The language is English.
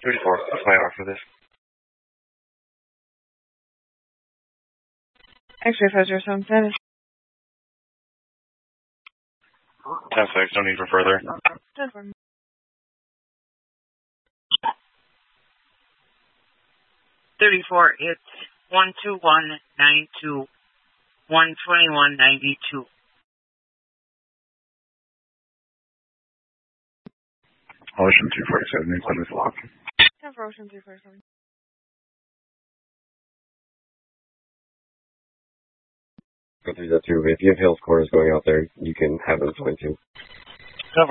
34, what's my R for this? X-ray 507 status. 10-6, no need for further. 10-4. 34, it's 12192, 12192. Ocean 247, new Plymouth lock. 10 for Ocean 347. Go through that too. If you have Hales quarters going out there, you can have them swing too.